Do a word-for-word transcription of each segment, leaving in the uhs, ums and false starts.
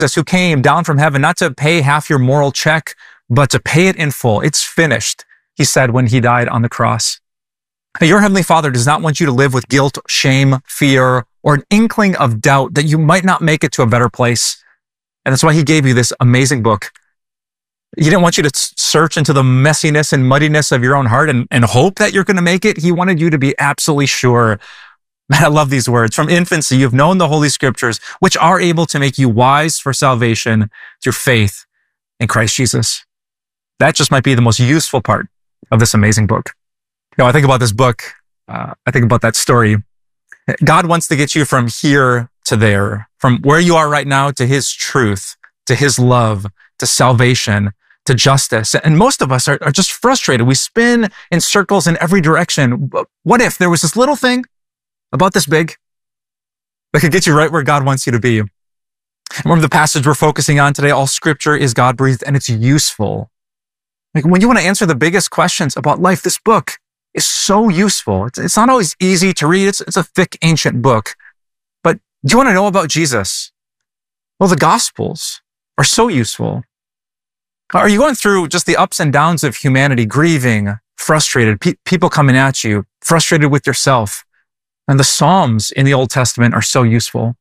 who came down from heaven, not to pay half your moral check, but to pay it in full. It's finished, he said when he died on the cross. Your Heavenly Father does not want you to live with guilt, shame, fear, or an inkling of doubt that you might not make it to a better place. And that's why he gave you this amazing book. He didn't want you to search into the messiness and muddiness of your own heart and, and hope that you're going to make it. He wanted you to be absolutely sure. Man, I love these words. From infancy, you've known the Holy Scriptures, which are able to make you wise for salvation through faith in Christ Jesus. That just might be the most useful part of this amazing book. You know, I think about this book. Uh, I think about that story. God wants to get you from here to there, from where you are right now to his truth, to his love, to salvation, to justice. And most of us are, are just frustrated. We spin in circles in every direction. What if there was this little thing about this big that could get you right where God wants you to be? Remember the passage we're focusing on today? All scripture is God-breathed and it's useful. Like when you want to answer the biggest questions about life, this book is so useful. It's, it's not always easy to read. It's, it's a thick, ancient book. But do you want to know about Jesus? Well, the Gospels are so useful. Are you going through just the ups and downs of humanity, grieving, frustrated, pe- people coming at you, frustrated with yourself? And the Psalms in the Old Testament are so useful.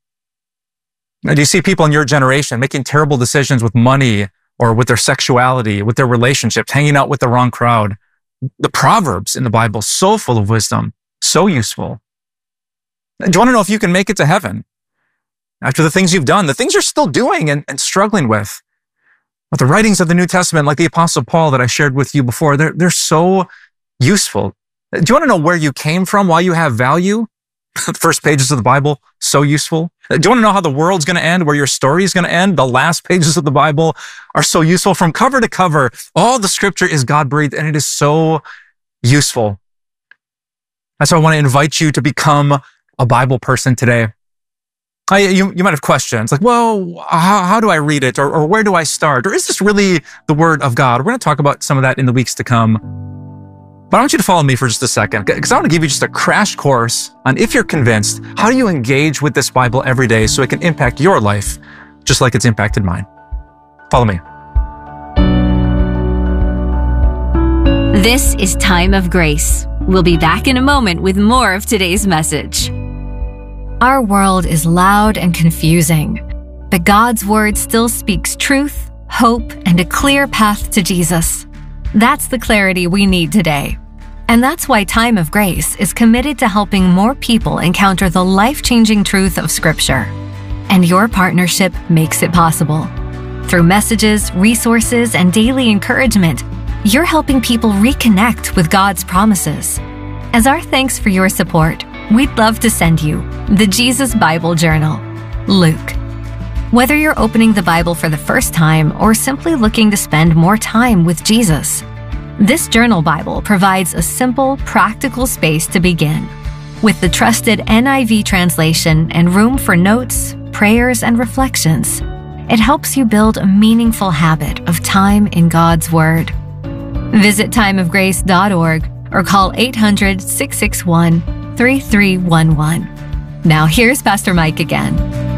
Now, do you see people in your generation making terrible decisions with money or with their sexuality, with their relationships, hanging out with the wrong crowd? The Proverbs in the Bible, so full of wisdom, so useful. Do you want to know if you can make it to heaven after the things you've done, the things you're still doing and, and struggling with? But the writings of the New Testament, like the Apostle Paul that I shared with you before, they're, they're so useful. Do you want to know where you came from, why you have value? The first pages of the Bible, so useful. Do you want to know how the world's going to end, where your story is going to end? The last pages of the Bible are so useful. From cover to cover, all the scripture is God-breathed, and it is so useful. That's why I want to invite you to become a Bible person today. I, you, you might have questions like, well, how, how do I read it? Or, or where do I start? Or is this really the Word of God? We're going to talk about some of that in the weeks to come. But I want you to follow me for just a second, because I want to give you just a crash course on, if you're convinced, how do you engage with this Bible every day so it can impact your life just like it's impacted mine. Follow me. This is Time of Grace. We'll be back in a moment with more of today's message. Our world is loud and confusing, but God's Word still speaks truth, hope, and a clear path to Jesus. That's the clarity we need today. And that's why Time of Grace is committed to helping more people encounter the life-changing truth of Scripture. And your partnership makes it possible. Through messages, resources, and daily encouragement, you're helping people reconnect with God's promises. As our thanks for your support, we'd love to send you the Jesus Bible Journal, Luke. Whether you're opening the Bible for the first time or simply looking to spend more time with Jesus, this journal Bible provides a simple, practical space to begin. With the trusted N I V translation and room for notes, prayers, and reflections, it helps you build a meaningful habit of time in God's Word. Visit time of grace dot org or call eight hundred, six six one, three three one one. Now here's Pastor Mike again.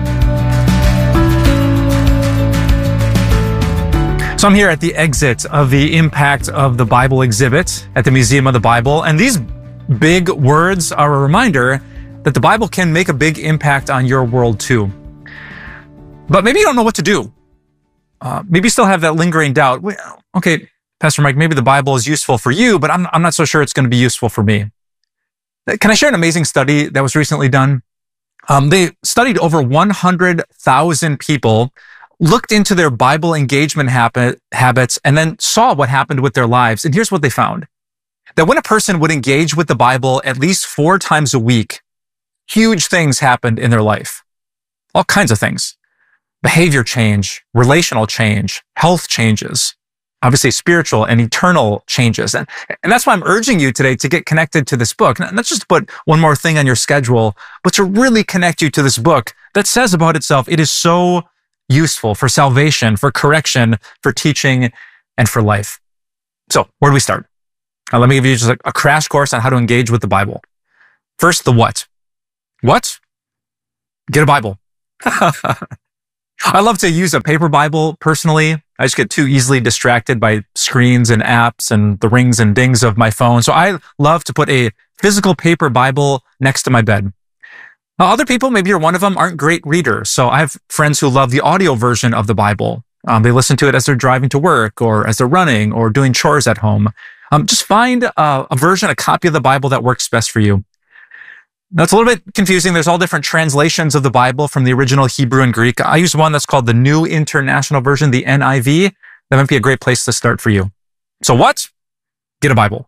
So I'm here at the exit of the Impact of the Bible exhibit at the Museum of the Bible, and these big words are a reminder that the Bible can make a big impact on your world too. But maybe you don't know what to do. Uh, maybe you still have that lingering doubt. Well, okay, Pastor Mike, maybe the Bible is useful for you, but I'm, I'm not so sure it's going to be useful for me. Can I share an amazing study that was recently done? Um, they studied over one hundred thousand people, looked into their Bible engagement habit, habits, and then saw what happened with their lives. And here's what they found. That when a person would engage with the Bible at least four times a week, huge things happened in their life. All kinds of things. Behavior change, relational change, health changes, obviously spiritual and eternal changes. And, and that's why I'm urging you today to get connected to this book. Not just to put one more thing on your schedule, but to really connect you to this book that says about itself, it is so useful for salvation, for correction, for teaching, and for life. So where do we start? Now, let me give you just a, a crash course on how to engage with the Bible. First, the what. What? Get a Bible. I love to use a paper Bible personally. I just get too easily distracted by screens and apps and the rings and dings of my phone. So I love to put a physical paper Bible next to my bed. Now, other people, maybe you're one of them, aren't great readers. So I have friends who love the audio version of the Bible. Um, they listen to it as they're driving to work or as they're running or doing chores at home. Um, just find a, a version, a copy of the Bible that works best for you. Now, it's a little bit confusing. There's all different translations of the Bible from the original Hebrew and Greek. I use one that's called the New International Version, the N I V. That might be a great place to start for you. So what? Get a Bible.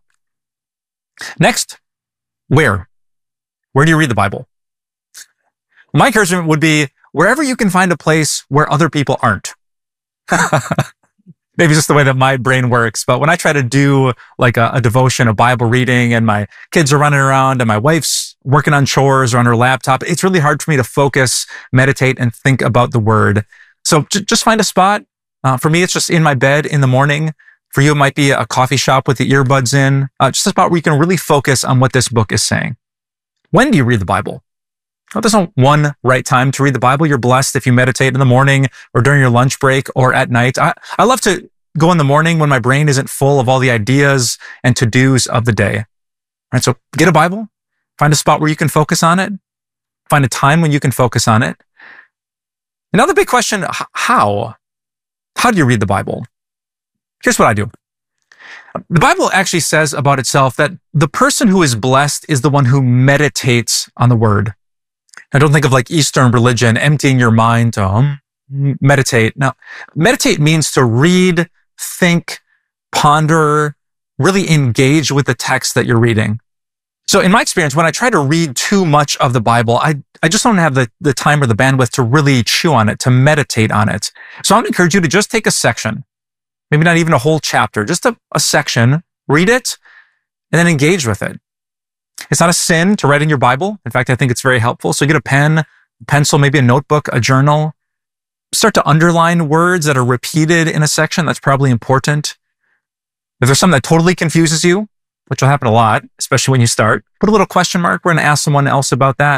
Next, where? Where do you read the Bible? My encouragement would be wherever you can find a place where other people aren't. Maybe just the way that my brain works. But when I try to do like a, a devotion, a Bible reading, and my kids are running around and my wife's working on chores or on her laptop, it's really hard for me to focus, meditate, and think about the word. So j- just find a spot. Uh, for me, it's just in my bed in the morning. For you, it might be a coffee shop with the earbuds in. Uh, just a spot where you can really focus on what this book is saying. When do you read the Bible? Well, there's no one right time to read the Bible. You're blessed if you meditate in the morning or during your lunch break or at night. I, I love to go in the morning when my brain isn't full of all the ideas and to-dos of the day. All right, so get a Bible, find a spot where you can focus on it, find a time when you can focus on it. Another big question, how? How do you read the Bible? Here's what I do. The Bible actually says about itself that the person who is blessed is the one who meditates on the word. I don't think of like Eastern religion, emptying your mind to um, meditate. Now, meditate means to read, think, ponder, really engage with the text that you're reading. So in my experience, when I try to read too much of the Bible, I, I just don't have the, the time or the bandwidth to really chew on it, to meditate on it. So I would encourage you to just take a section, maybe not even a whole chapter, just a, a section, read it, and then engage with it. It's not a sin to write in your Bible. In fact, I think it's very helpful. So get a pen, a pencil, maybe a notebook, a journal. Start to underline words that are repeated in a section. That's probably important. If there's something that totally confuses you, which will happen a lot, especially when you start, put a little question mark. We're going to ask someone else about that.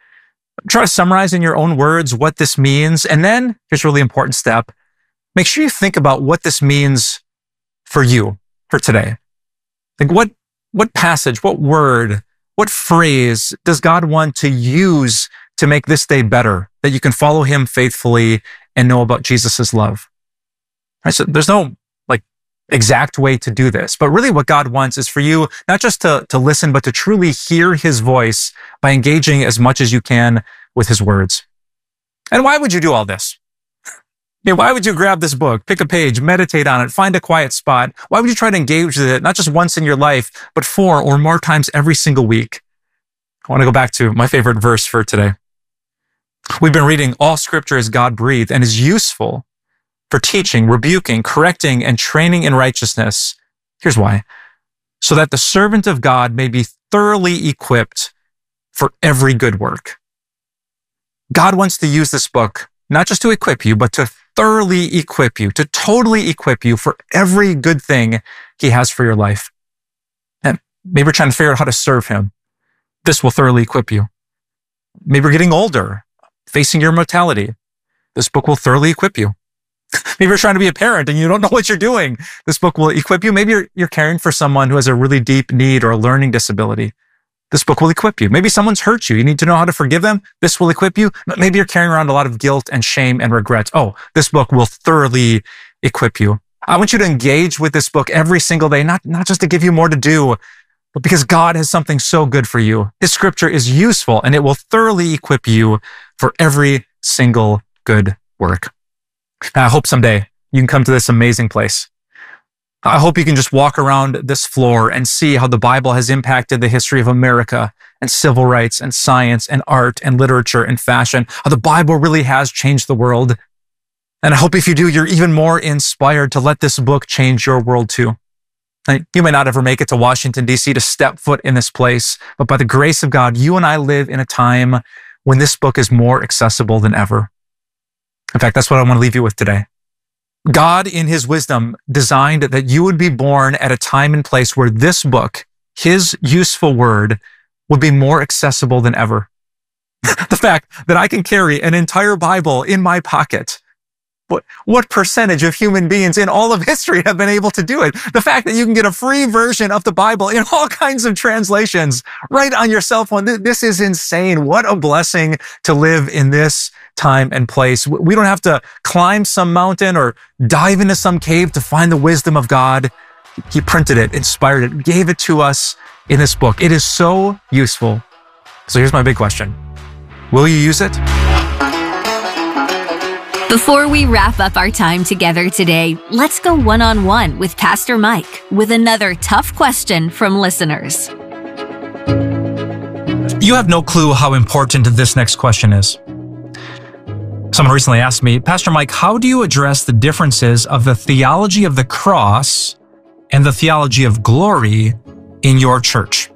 Try to summarize in your own words what this means. And then here's a really important step. Make sure you think about what this means for you, for today. Like what, what passage, what word, what phrase does God want to use to make this day better, that you can follow him faithfully and know about Jesus' love? Right? So there's no like exact way to do this, but really what God wants is for you not just to, to listen, but to truly hear his voice by engaging as much as you can with his words. And why would you do all this? I mean, why would you grab this book, pick a page, meditate on it, find a quiet spot? Why would you try to engage with it, not just once in your life, but four or more times every single week? I want to go back to my favorite verse for today. We've been reading, all scripture is God-breathed and is useful for teaching, rebuking, correcting, and training in righteousness. Here's why. So that the servant of God may be thoroughly equipped for every good work. God wants to use this book, not just to equip you, but to thoroughly equip you, to totally equip you for every good thing he has for your life. And maybe you're trying to figure out how to serve him. This will thoroughly equip you. Maybe you're getting older, facing your mortality. This book will thoroughly equip you. Maybe you're trying to be a parent and you don't know what you're doing. This book will equip you. Maybe you're, you're caring for someone who has a really deep need or a learning disability. This book will equip you. Maybe someone's hurt you. You need to know how to forgive them. This will equip you. Maybe you're carrying around a lot of guilt and shame and regret. Oh, this book will thoroughly equip you. I want you to engage with this book every single day, not, not just to give you more to do, but because God has something so good for you. His scripture is useful and it will thoroughly equip you for every single good work. I hope someday you can come to this amazing place. I hope you can just walk around this floor and see how the Bible has impacted the history of America and civil rights and science and art and literature and fashion, how the Bible really has changed the world. And I hope if you do, you're even more inspired to let this book change your world too. You may not ever make it to Washington, D C to step foot in this place, but by the grace of God, you and I live in a time when this book is more accessible than ever. In fact, that's what I want to leave you with today. God, in his wisdom, designed that you would be born at a time and place where this book, his useful word, would be more accessible than ever. The fact that I can carry an entire Bible in my pocket What, what percentage of human beings in all of history have been able to do it? The fact that you can get a free version of the Bible in all kinds of translations right on your cell phone. This is insane. What a blessing to live in this time and place. We don't have to climb some mountain or dive into some cave to find the wisdom of God. He printed it, inspired it, gave it to us in this book. It is so useful. So here's my big question. Will you use it? Before we wrap up our time together today, let's go one-on-one with Pastor Mike with another tough question from listeners. You have no clue how important this next question is. Someone recently asked me, Pastor Mike, how do you address the differences of the theology of the cross and the theology of glory in your church?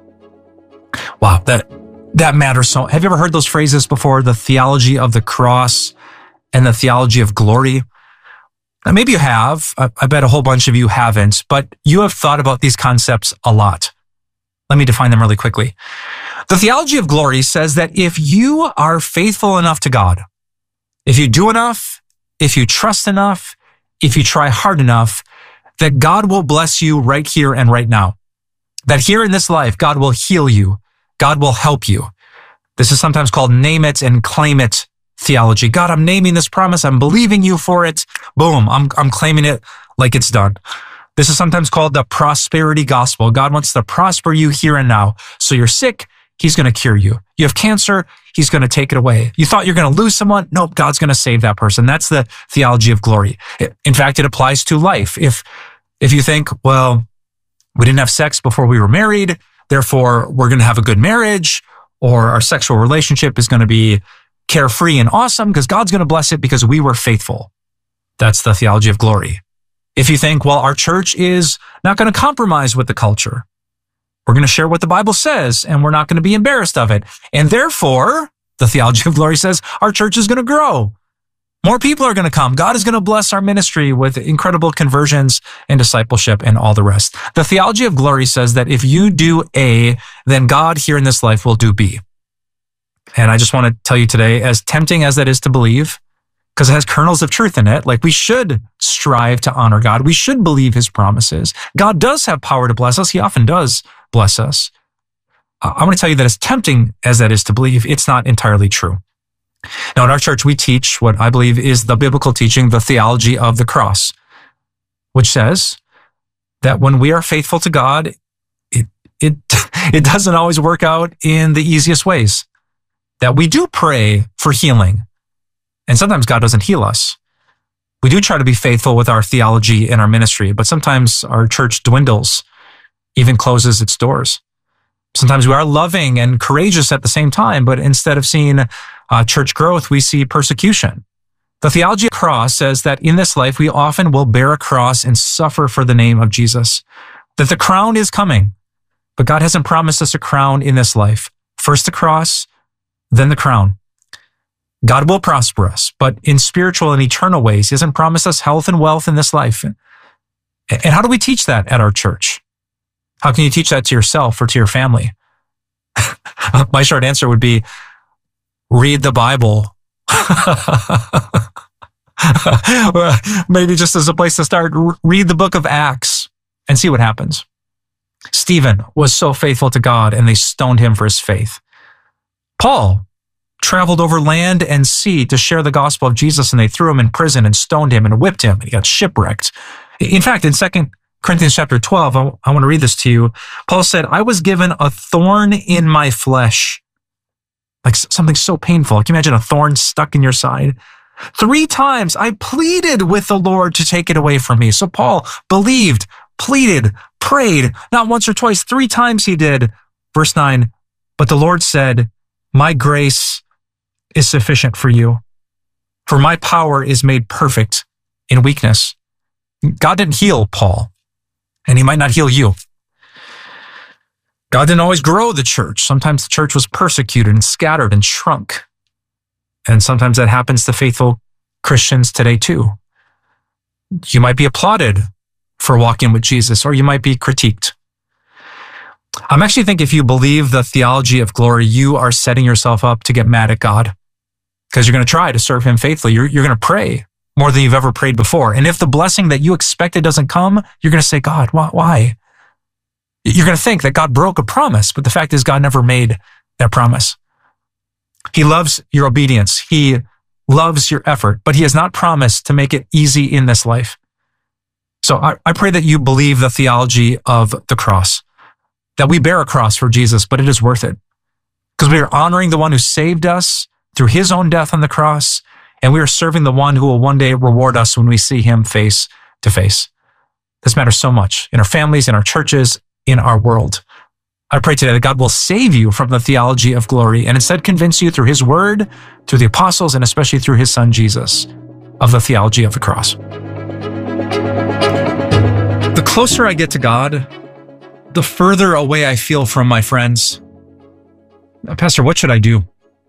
Wow, that that matters so. Have you ever heard those phrases before? The theology of the cross and the theology of glory? Now, maybe you have. I, I bet a whole bunch of you haven't, but you have thought about these concepts a lot. Let me define them really quickly. The theology of glory says that if you are faithful enough to God, if you do enough, if you trust enough, if you try hard enough, that God will bless you right here and right now. That here in this life, God will heal you. God will help you. This is sometimes called name it and claim it theology. God, I'm naming this promise. I'm believing you for it. Boom. I'm, I'm claiming it like it's done. This is sometimes called the prosperity gospel. God wants to prosper you here and now. So you're sick. He's going to cure you. You have cancer. He's going to take it away. You thought you're going to lose someone. Nope. God's going to save that person. That's the theology of glory. In fact, it applies to life. If, if you think, well, we didn't have sex before we were married, therefore we're going to have a good marriage, or our sexual relationship is going to be carefree and awesome because God's going to bless it because we were faithful. That's the theology of glory. If you think, well, our church is not going to compromise with the culture. We're going to share what the Bible says and we're not going to be embarrassed of it. And therefore, the theology of glory says our church is going to grow. More people are going to come. God is going to bless our ministry with incredible conversions and discipleship and all the rest. The theology of glory says that if you do A, then God here in this life will do B. And I just want to tell you today, as tempting as that is to believe, because it has kernels of truth in it, like we should strive to honor God. We should believe his promises. God does have power to bless us. He often does bless us. I want to tell you that as tempting as that is to believe, it's not entirely true. Now, in our church, we teach what I believe is the biblical teaching, the theology of the cross, which says that when we are faithful to God, it, it, it doesn't always work out in the easiest ways. That we do pray for healing, and sometimes God doesn't heal us. We do try to be faithful with our theology and our ministry, but sometimes our church dwindles, even closes its doors. Sometimes we are loving and courageous at the same time, but instead of seeing uh, church growth, we see persecution. The theology of the cross says that in this life, we often will bear a cross and suffer for the name of Jesus. That the crown is coming, but God hasn't promised us a crown in this life. First the cross, then the crown. God will prosper us, but in spiritual and eternal ways. He hasn't promised us health and wealth in this life. And how do we teach that at our church? How can you teach that to yourself or to your family? My short answer would be, read the Bible. Maybe just as a place to start, read the book of Acts and see what happens. Stephen was so faithful to God and they stoned him for his faith. Paul traveled over land and sea to share the gospel of Jesus and they threw him in prison and stoned him and whipped him and he got shipwrecked. In fact, in Second Corinthians chapter twelve, I, I want to read this to you. Paul said, I was given a thorn in my flesh. Like something so painful. Can you imagine a thorn stuck in your side? Three times I pleaded with the Lord to take it away from me. So Paul believed, pleaded, prayed, not once or twice, three times he did. Verse nine, but the Lord said, my grace is sufficient for you, for my power is made perfect in weakness. God didn't heal Paul, and he might not heal you. God didn't always grow the church. Sometimes the church was persecuted and scattered and shrunk. And sometimes that happens to faithful Christians today too. You might be applauded for walking with Jesus, or you might be critiqued. I'm actually think if you believe the theology of glory, you are setting yourself up to get mad at God because you're going to try to serve him faithfully. You're, you're going to pray more than you've ever prayed before. And if the blessing that you expected doesn't come, you're going to say, God, why? why? You're going to think that God broke a promise, but the fact is God never made that promise. He loves your obedience. He loves your effort, but he has not promised to make it easy in this life. So I, I pray that you believe the theology of the cross, that we bear a cross for Jesus, but it is worth it because we are honoring the one who saved us through his own death on the cross, and we are serving the one who will one day reward us when we see him face to face. This matters so much in our families, in our churches, in our world. I pray today that God will save you from the theology of glory and instead convince you through his word, through the apostles, and especially through his son Jesus, of the theology of the cross. The closer I get to God, the further away I feel from my friends. Pastor, what should I do?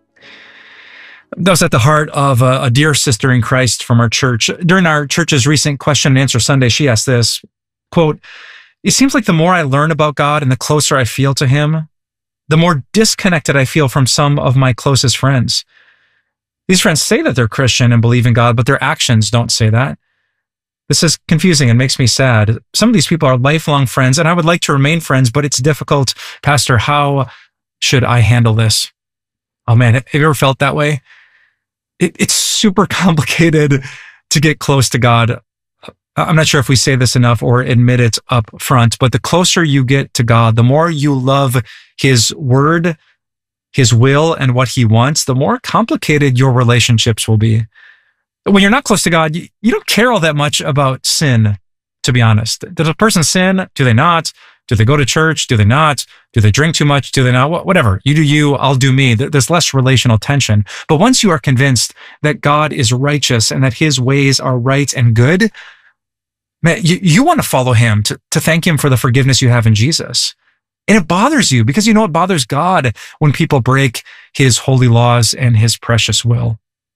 That was at the heart of a, a dear sister in Christ from our church. During our church's recent question and answer Sunday, she asked this, quote, "It seems like the more I learn about God and the closer I feel to him, the more disconnected I feel from some of my closest friends. These friends say that they're Christian and believe in God, but their actions don't say that. This is confusing and makes me sad. Some of these people are lifelong friends, and I would like to remain friends, but it's difficult. Pastor, how should I handle this?" Oh man, have you ever felt that way? It, it's super complicated to get close to God. I'm not sure if we say this enough or admit it up front, but the closer you get to God, the more you love his word, his will, and what he wants, the more complicated your relationships will be. When you're not close to God, you, you don't care all that much about sin, to be honest. Does a person sin? Do they not? Do they go to church? Do they not? Do they drink too much? Do they not? Whatever. You do you, I'll do me. There's less relational tension. But once you are convinced that God is righteous and that his ways are right and good, man, you, you want to follow him, to, to thank him for the forgiveness you have in Jesus. And it bothers you because you know it bothers God when people break his holy laws and his precious will.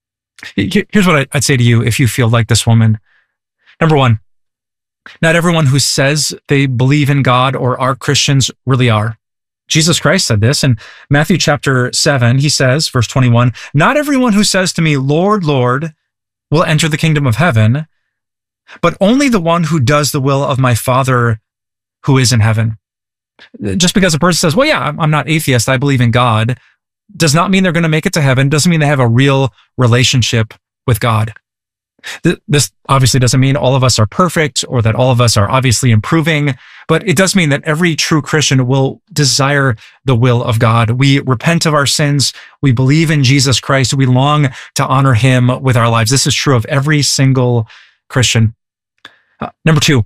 Here's what I'd say to you if you feel like this woman. Number one, not everyone who says they believe in God or are Christians really are. Jesus Christ said this in Matthew chapter seven. He says, verse twenty-one, "Not everyone who says to me, 'Lord, Lord,' will enter the kingdom of heaven, but only the one who does the will of my Father who is in heaven." Just because a person says, well, yeah, I'm not atheist, I believe in God, does not mean they're going to make it to heaven, doesn't mean they have a real relationship with God. This obviously doesn't mean all of us are perfect or that all of us are obviously improving, but it does mean that every true Christian will desire the will of God. We repent of our sins. We believe in Jesus Christ. We long to honor him with our lives. This is true of every single Christian. Uh, number two,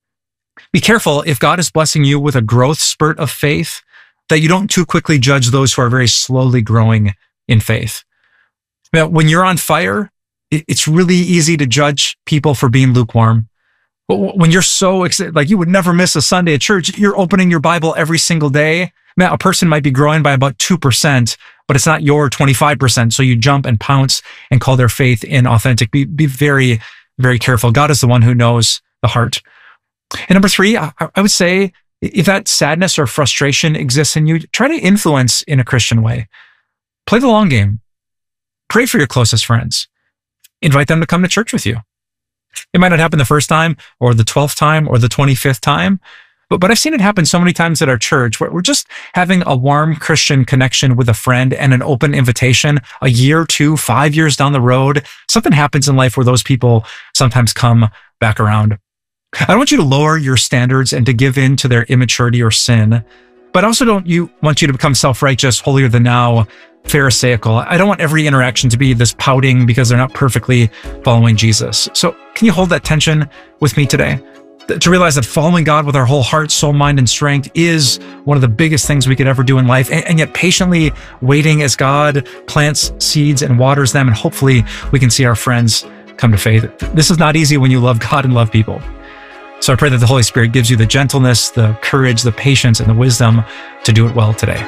be careful if God is blessing you with a growth spurt of faith, that you don't too quickly judge those who are very slowly growing in faith. Now, when you're on fire, it's really easy to judge people for being lukewarm. But when you're so excited, like you would never miss a Sunday at church, you're opening your Bible every single day. Man, a person might be growing by about two percent, but it's not your twenty-five percent. So you jump and pounce and call their faith inauthentic. Be, be very, very careful. God is the one who knows the heart. And number three, I, I would say if that sadness or frustration exists in you, try to influence in a Christian way. Play the long game. Pray for your closest friends. Invite them to come to church with you. It might not happen the first time or the twelfth time or the twenty-fifth time, but, but I've seen it happen so many times at our church where we're just having a warm Christian connection with a friend and an open invitation a year, two, five years down the road. Something happens in life where those people sometimes come back around. I don't want you to lower your standards and to give in to their immaturity or sin, but I also don't you want you to become self-righteous, holier than thou, Pharisaical. I don't want every interaction to be this pouting because they're not perfectly following Jesus. So can you hold that tension with me today? To realize that following God with our whole heart, soul, mind, and strength is one of the biggest things we could ever do in life, and, and yet patiently waiting as God plants seeds and waters them, and hopefully we can see our friends come to faith. This is not easy when you love God and love people. So I pray that the Holy Spirit gives you the gentleness, the courage, the patience, and the wisdom to do it well today.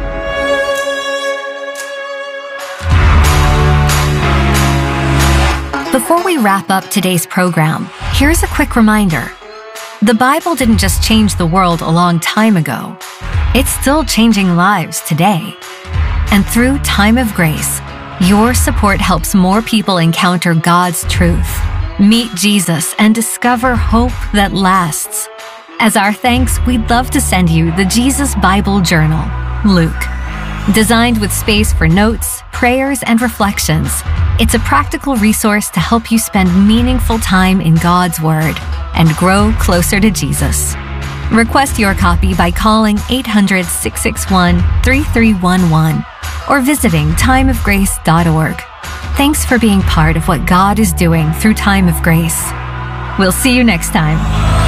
Before we wrap up today's program, here's a quick reminder. The Bible didn't just change the world a long time ago. It's still changing lives today. And through Time of Grace, your support helps more people encounter God's truth. Meet Jesus and discover hope that lasts. As our thanks, we'd love to send you the Jesus Bible Journal, Luke. Designed with space for notes, prayers, and reflections, it's a practical resource to help you spend meaningful time in God's Word and grow closer to Jesus. Request your copy by calling eight hundred, six six one, three three one one or visiting time of grace dot org. Thanks for being part of what God is doing through Time of Grace. We'll see you next time.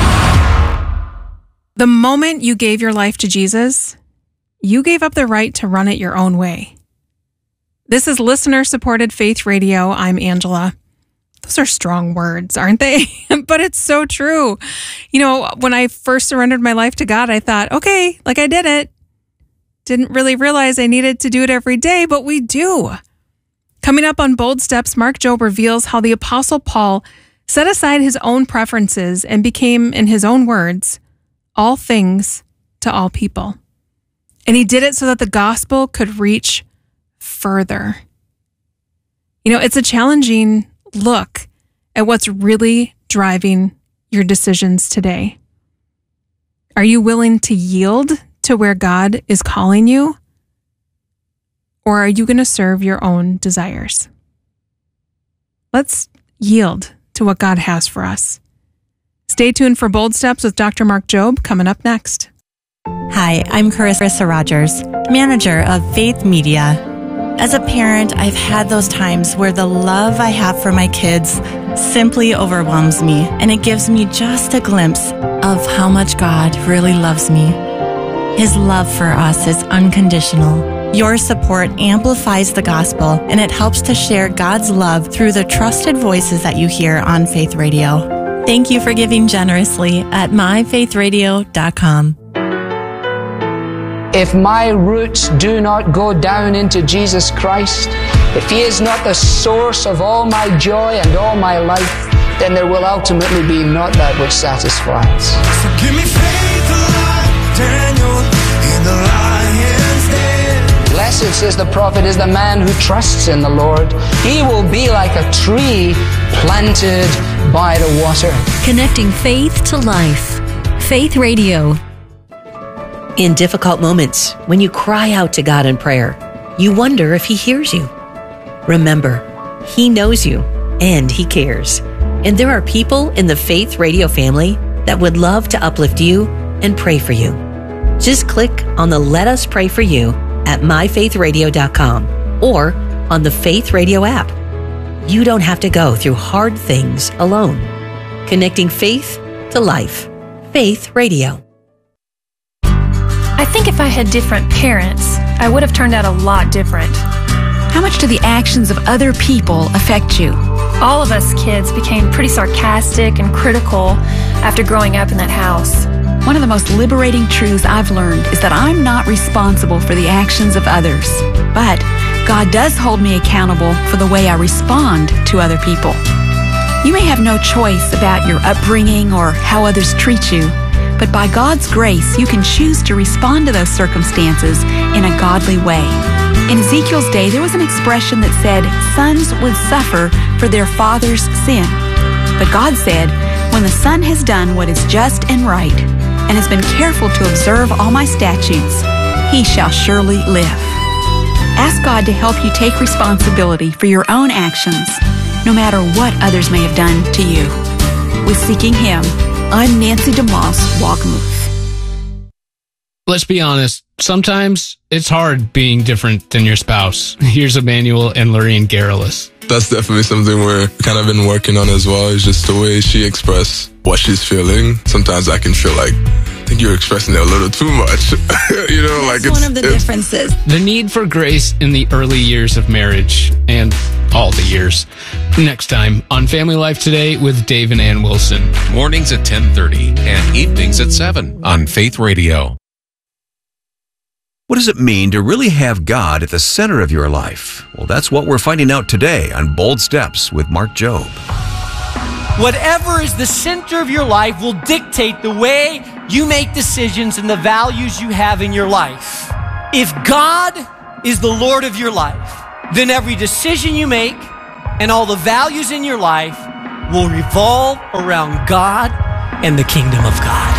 The moment you gave your life to Jesus, you gave up the right to run it your own way. This is listener-supported Faith Radio. I'm Angela. Those are strong words, aren't they? But it's so true. You know, when I first surrendered my life to God, I thought, okay, like I did it. Didn't really realize I needed to do it every day, but we do. Coming up on Bold Steps, Mark Jobe reveals how the Apostle Paul set aside his own preferences and became, in his own words, all things to all people. And he did it so that the gospel could reach further. You know, it's a challenging look at what's really driving your decisions today. Are you willing to yield to where God is calling you? Or are you going to serve your own desires? Let's yield to what God has for us. Stay tuned for Bold Steps with Doctor Mark Jobe coming up next. Hi, I'm Carissa Rogers, manager of Faith Media. As a parent, I've had those times where the love I have for my kids simply overwhelms me, and it gives me just a glimpse of how much God really loves me. His love for us is unconditional. Your support amplifies the gospel, and it helps to share God's love through the trusted voices that you hear on Faith Radio. Thank you for giving generously at my faith radio dot com. If my roots do not go down into Jesus Christ, if He is not the source of all my joy and all my life, then there will ultimately be not that which satisfies. So give me faith like Daniel in the lion's den. Blessed, says the prophet, is the man who trusts in the Lord. He will be like a tree planted by the water. Connecting faith to life. Faith Radio. In difficult moments, when you cry out to God in prayer, you wonder if He hears you. Remember, He knows you and He cares. And there are people in the Faith Radio family that would love to uplift you and pray for you. Just click on the Let Us Pray For You at my faith radio dot com or on the Faith Radio app. You don't have to go through hard things alone. Connecting faith to life. Faith Radio. I think if I had different parents, I would have turned out a lot different. How much do the actions of other people affect you? All of us kids became pretty sarcastic and critical after growing up in that house. One of the most liberating truths I've learned is that I'm not responsible for the actions of others, but God does hold me accountable for the way I respond to other people. You may have no choice about your upbringing or how others treat you, but by God's grace, you can choose to respond to those circumstances in a godly way. In Ezekiel's day, there was an expression that said, sons would suffer for their father's sin. But God said, when the son has done what is just and right, and has been careful to observe all my statutes, he shall surely live. Ask God to help you take responsibility for your own actions, no matter what others may have done to you. With Seeking Him, I'm Nancy DeMoss Walkmuth. Let's be honest, sometimes it's hard being different than your spouse. Here's Emmanuel and Lorraine Garrellis. That's definitely something we're kind of been working on as well, is just the way she expressed what she's feeling. Sometimes I can feel like, I think you're expressing it a little too much. you know, That's like it's one of the it's, differences. The need for grace in the early years of marriage and all the years. Next time on Family Life Today with Dave and Ann Wilson. Mornings at ten thirty and evenings at seven on Faith Radio. What does it mean to really have God at the center of your life? Well, that's what we're finding out today on Bold Steps with Mark Jobe. Whatever is the center of your life will dictate the way you make decisions and the values you have in your life. If God is the Lord of your life, then every decision you make and all the values in your life will revolve around God and the kingdom of God.